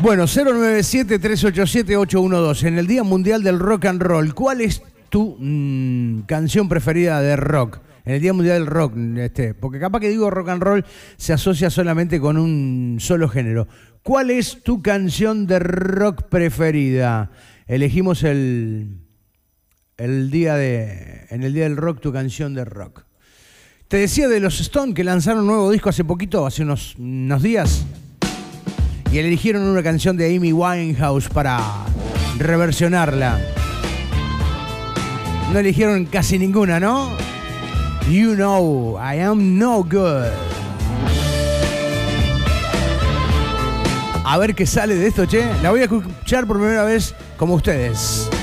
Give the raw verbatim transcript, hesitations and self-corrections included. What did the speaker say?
Bueno, cero nueve siete, tres ocho siete, ocho uno dos. En el Día Mundial del Rock and Roll, ¿cuál es tu mmm, canción preferida de rock? En el Día Mundial del Rock, este, porque capaz que digo rock and roll se asocia solamente con un solo género. ¿Cuál es tu canción de rock preferida? Elegimos el, el día de, en el Día del Rock tu canción de rock. Te decía de los Stones que lanzaron un nuevo disco hace poquito, hace unos, unos días, y eligieron una canción de Amy Winehouse para reversionarla. No eligieron casi ninguna, ¿no? You Know I Am No Good. A ver qué sale de esto, che. La voy a escuchar por primera vez como ustedes.